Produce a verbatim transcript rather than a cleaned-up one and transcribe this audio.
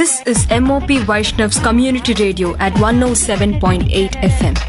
This is M O P Vaishnav's Community Radio at one oh seven point eight F M.